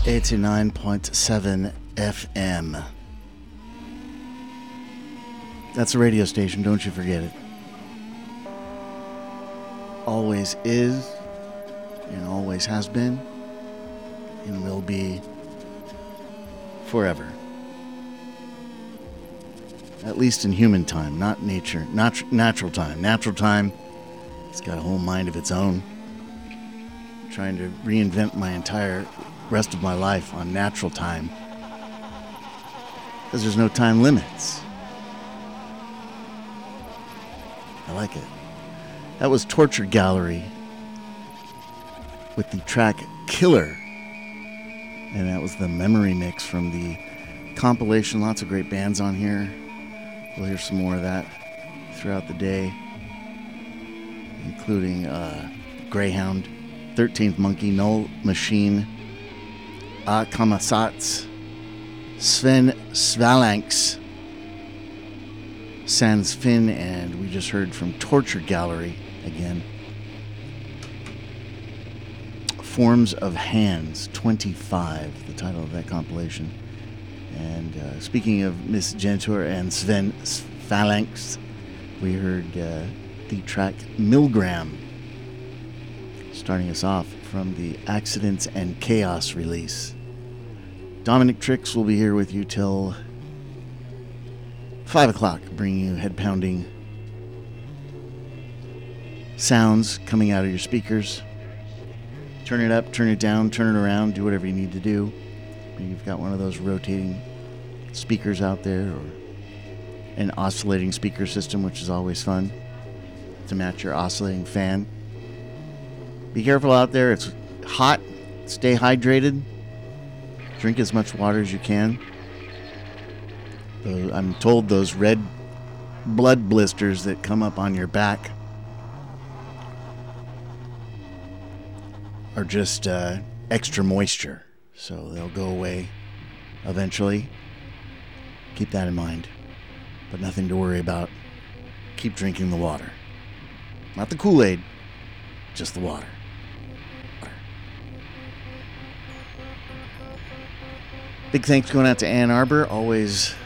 89.7 FM. That's a radio station, don't you forget it. Always is, and always has been, and will be forever. At least in human time, not nature, natural time. Natural time, it's got a whole mind of its own. I'm trying to reinvent my entire rest of my life on natural time, because there's no time limits. I like it. That was Torture Gallery with the track Killer, and that was the memory mix from the compilation. Lots of great bands on here. We'll hear some more of that throughout the day, including Greyhound, 13th Monkey, Null Machine, Kamasats, Sven Svalanks, Sans Fin, and we just heard from Torture Gallery again. Forms of Hands 25, the title of that compilation. And speaking of Miss Genitor and Sven Phalanx, we heard the track Milgram, starting us off from the Accidents and Chaos release. Dominic Trix will be here with you till 5 o'clock, bringing you head-pounding sounds coming out of your speakers. Turn it up, turn it down, turn it around, do whatever you need to do. Maybe you've got one of those rotating speakers out there, or an oscillating speaker system, which is always fun to match your oscillating fan. Be careful out there. It's hot. Stay hydrated. Drink as much water as you can. I'm told those red blood blisters that come up on your back are just extra moisture, so they'll go away eventually. Keep that in mind, but nothing to worry about. Keep drinking the water. Not the Kool-Aid, just the water. Big thanks going out to Ann Arbor, always